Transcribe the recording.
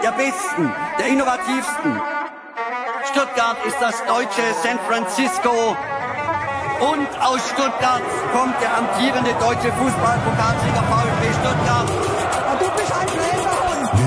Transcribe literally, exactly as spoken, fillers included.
der besten, der innovativsten. Stuttgart ist das deutsche San Francisco. Und aus Stuttgart kommt der amtierende deutsche Fußballpokalsieger VfB Stuttgart. Du bist ein